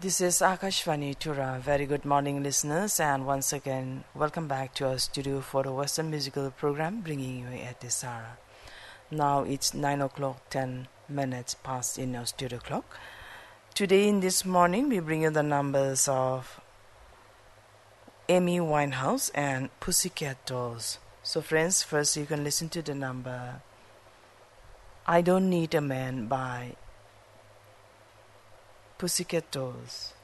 This is Akashvani Tura. Very good morning, listeners, and once again, welcome back to our studio for the Western musical program bringing you at this hour. Now it's 9 o'clock, 10 minutes past in our studio clock. Today, in this morning, we bring you the numbers of Amy Winehouse and Pussycat Dolls. So, friends, first you can listen to the number I Don't Need a Man by Pussycat Dolls.